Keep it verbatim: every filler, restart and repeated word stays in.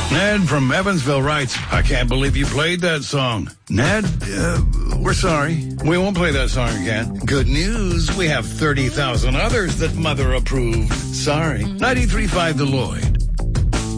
Ned from Evansville writes, I can't believe you played that song. Ned, uh, we're sorry. We won't play that song again. Good news, we have thirty thousand others that Mother approved. Sorry. ninety-three point five The Lloyd.